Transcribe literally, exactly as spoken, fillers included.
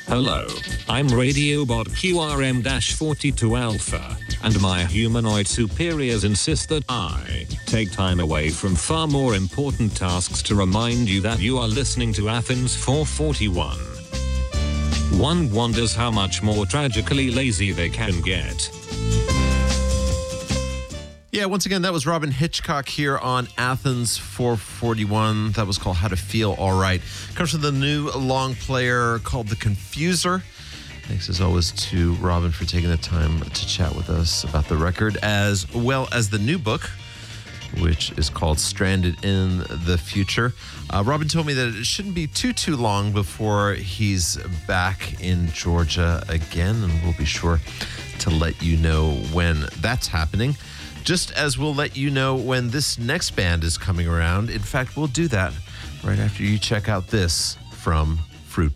Hello, I'm Radiobot Q R M forty-two Alpha, and my humanoid superiors insist that I take time away from far more important tasks to remind you that you are listening to Athens four forty-one. One wonders how much more tragically lazy they can get. Yeah, once again, that was Robin Hitchcock here on Athens four forty-one. That was called How to Feel All Right. Comes from the new long player called The Confuser. Thanks as always to Robin for taking the time to chat with us about the record, as well as the new book, which is called Stranded in the Future. Uh, Robin told me that it shouldn't be too, too long before he's back in Georgia again, and we'll be sure to let you know when that's happening. Just as we'll let you know when this next band is coming around. In fact, we'll do that right after you check out this from